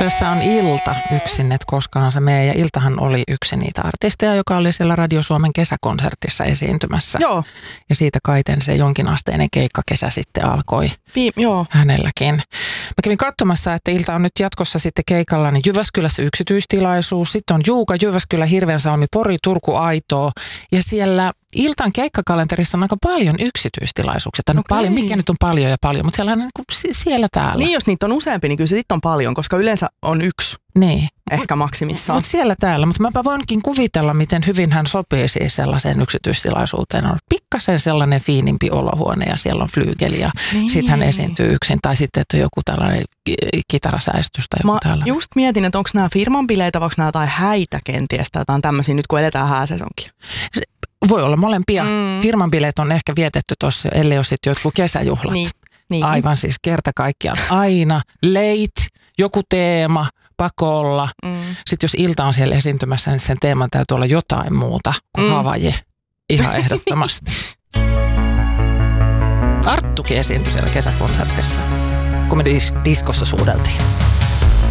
Tässä on Ilta yksin, että koskaan se menee. Ja Iltahan oli yksi niitä artisteja, joka oli siellä Radio Suomen kesäkonsertissa esiintymässä. Joo. Ja siitä kaiten se jonkinasteinen keikkakesä sitten alkoi Joo. hänelläkin. Mä kävin katsomassa, että Ilta on nyt jatkossa sitten keikalla niin Jyväskylässä yksityistilaisuus. Sitten on Juuka, Jyväskylä, Hirvensalmi, Pori, Turku, Aitoo. Ja siellä Iltan keikkakalenterissa on aika paljon yksityistilaisuuksia. Okay. Paljon, mikä nyt on paljon ja paljon, mutta siellä on niin kuin siellä täällä. Niin, jos niitä on useampi, niin kyllä se sitten on paljon, koska yleensä on yksi. Niin. Ehkä maksimissaan. Mutta siellä täällä. Mutta mäpä voinkin kuvitella, miten hyvin hän sopii siis sellaiseen yksityistilaisuuteen. On pikkasen sellainen fiinimpi olohuone ja siellä on flyygeli ja sitten hän esiintyy yksin. Tai sitten, että on joku tällainen kitarasäistys tai joku tällainen. Just mietin, että onko nämä firman bileitä vai onko nämä jotain häitä kenties tai jotain tämmöisiä nyt kun eletään hääsesonkin. Voi olla molempia. Firman bileet on ehkä vietetty tuossa, ellei ole sitten jotkut kesäjuhlat. Niin. Aivan siis kerta kaikkiaan. Aina late, joku teema, pakolla. Sitten jos Ilta on siellä esiintymässä, niin sen teeman täytyy olla jotain muuta kuin Havaji. Ihan ehdottomasti. Arttukin esiintyi siellä kesäkonsertissa, kun me diskossa suudeltiin.